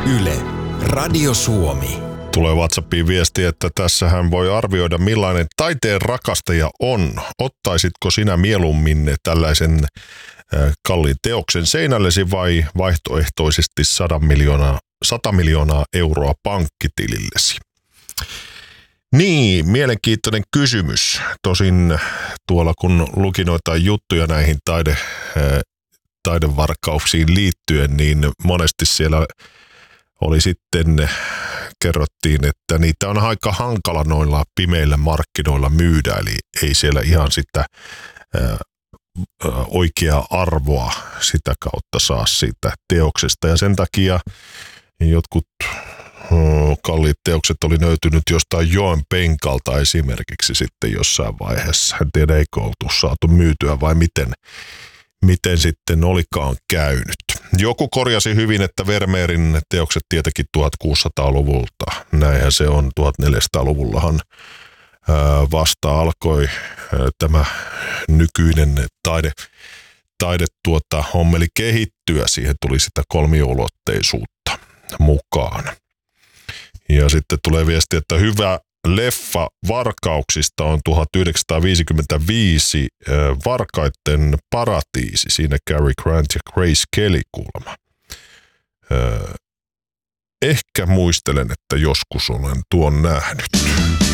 Yle, Radio Suomi. Tulee WhatsAppiin viesti, että tässä hän voi arvioida millainen taiteen rakastaja on. Ottaisitko sinä mieluummin tällaisen kalliin teoksen seinällesi vai vaihtoehtoisesti 100 miljoonaa euroa pankkitilillesi? Niin, mielenkiintoinen kysymys. Tosin tuolla kun luki noita juttuja näihin taidevarkauksiin liittyen, niin monesti siellä oli sitten, kerrottiin, että niitä on aika hankala noilla pimeillä markkinoilla myydä, eli ei siellä ihan sitä oikeaa arvoa sitä kautta saa siitä teoksesta. Ja sen takia jotkut kalliit teokset oli löytynyt jostain joen penkalta esimerkiksi sitten jossain vaiheessa. En tiedä, eikö oltu saatu myytyä vai miten sitten olikaan käynyt. Joku korjasi hyvin, että Vermeerin teokset tietenkin 1600-luvulta. Näinhän se on, 1400-luvullahan vasta alkoi tämä nykyinen taide hommeli kehittyä. Siihen tuli sitä kolmiulotteisuutta mukaan. Ja sitten tulee viesti, että hyvä leffa varkauksista on 1955 Varkaitten paratiisi. Siinä Cary Grant ja Grace Kelly kuulemma. Ehkä muistelen, että joskus olen tuon nähnyt.